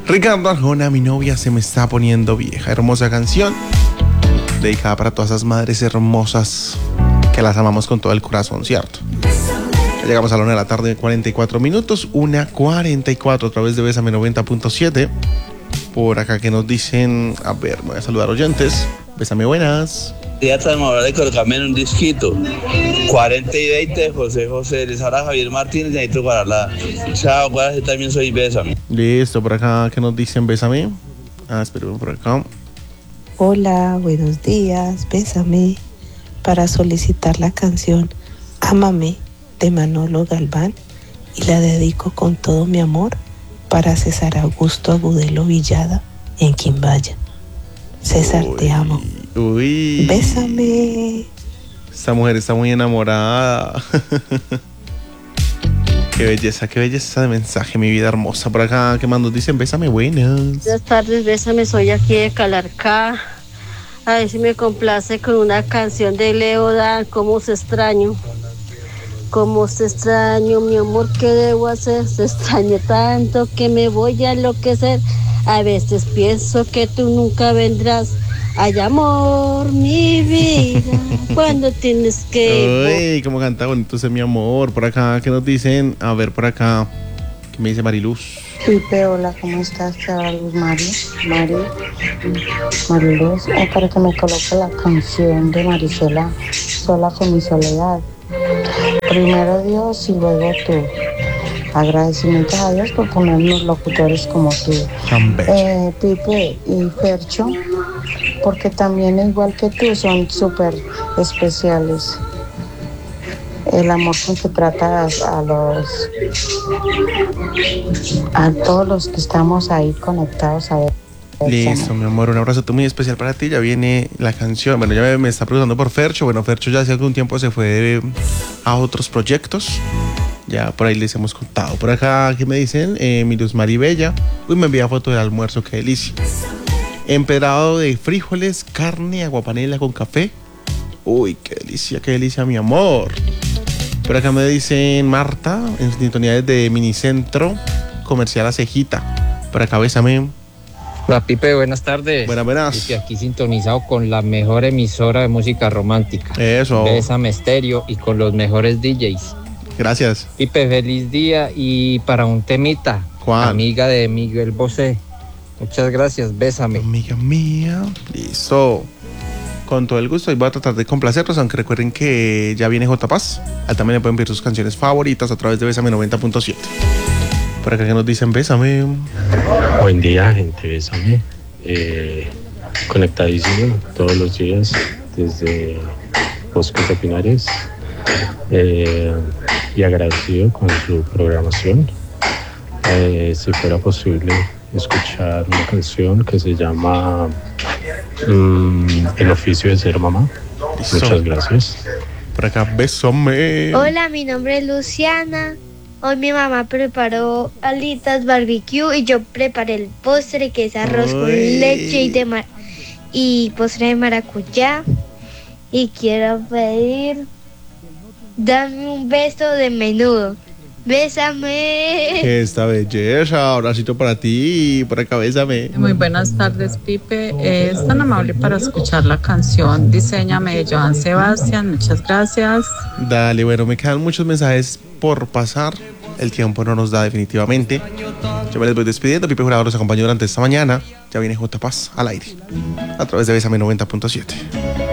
Ricardo Arjona, mi novia se me está poniendo vieja. Hermosa canción, dedicada para todas esas madres hermosas que las amamos con todo el corazón, ¿cierto? Ya llegamos a la 1 de la tarde, 44 minutos, 1:44 a través de Bésame 90.7. Por acá que nos dicen, a ver, me voy a saludar oyentes. Bésame, buenas. Ya tan amable de colocarme en un disquito. 40 y 20 de José José. Les habla Javier Martínez, necesito guardarla. Chao, yo también soy Bésame. Listo, por acá que nos dicen Bésame. Espero por acá. Hola, buenos días, Bésame. Para solicitar la canción Ámame de Manolo Galván y la dedico con todo mi amor para César Augusto Agudelo Villada en Quimbaya. César, te amo. Uy. Bésame. Esta mujer está muy enamorada. Qué belleza de mensaje, mi vida hermosa. Por acá, ¿qué más nos dicen? Bésame, buenas. Buenas tardes, Bésame, soy aquí de Calarcá. A ver si me complace con una canción de Leo Dan, ¿Cómo se extraño? Cómo se extraño, mi amor, ¿qué debo hacer? Se extraña tanto que me voy a enloquecer. A veces pienso que tú nunca vendrás. Ay, amor, mi vida, cuando tienes que... Uy, cómo canta bonito ese mi amor. Por acá, ¿qué nos dicen? A ver, por acá, ¿qué me dice Mariluz? Pipe, hola, ¿cómo estás? Te habla Luz Mariluz, para que me coloque la canción de Marisela, Sola con mi soledad. Primero Dios y luego tú. Agradecimientos a Dios por ponernos locutores como tú. Pipe y Fercho, porque también igual que tú son súper especiales. El amor con que tratas a todos los que estamos ahí conectados a ver. Listo, mi amor, un abrazo muy especial para ti. Ya viene la canción. Bueno, ya me está preguntando por Fercho. Bueno, Fercho ya hace algún tiempo se fue a otros proyectos. Ya por ahí les hemos contado. Por acá, ¿qué me dicen? Mi Luz Maribella. Uy, me envía foto del almuerzo, qué delicia. Empedrado de frijoles, carne, aguapanela con café. Uy, qué delicia, mi amor. Por acá me dicen Marta, en sintonía desde Minicentro Comercial La Cejita. Por acá, Bésame. Hola, Pipe, buenas tardes. Buenas. Pipe, aquí sintonizado con la mejor emisora de música romántica. Eso. Bésame Estéreo y con los mejores DJs. Gracias. Pipe, feliz día y para un temita. ¿Cuál? Amiga de Miguel Bosé. Muchas gracias, Bésame. Amiga mía. Listo. Con todo el gusto, y voy a tratar de complacerlos, aunque recuerden que ya viene J Paz. También le pueden pedir sus canciones favoritas a través de Bésame 90.7. Por acá que nos dicen Bésame. Buen día, gente, Bésame. Conectadísimo todos los días desde Bosques de Pinares. Y agradecido con su programación. Si fuera posible escuchar una canción que se llama El oficio de ser mamá. Muchas gracias. Por acá, Bésame. Hola, mi nombre es Luciana. Hoy mi mamá preparó alitas barbecue y yo preparé el postre, que es arroz con leche y postre de maracuyá. Y quiero pedir, dame un beso de menudo. Bésame. Esta belleza, abracito para ti. Por acá, Bésame. Muy buenas tardes, Pipe. Es tan amable para escuchar la canción Diseñame de Joan Sebastián. Muchas gracias. Dale, bueno, me quedan muchos mensajes por pasar. El tiempo no nos da definitivamente. Yo me les voy despidiendo. Pipe Jurado los acompañó durante esta mañana. Ya viene J Paz al aire a través de Bésame 90.7.